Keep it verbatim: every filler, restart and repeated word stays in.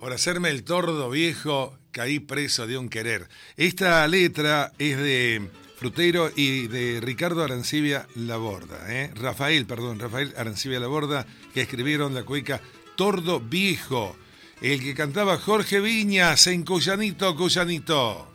Por hacerme el tordo viejo, caí preso de un querer. Esta letra es de Frutero y de Ricardo Arancibia Laborda, ¿eh? Rafael, perdón, Rafael Arancibia Laborda, que escribieron la cueca Tordo Viejo. El que cantaba Jorge Viñas en Cuyanito, Cuyanito.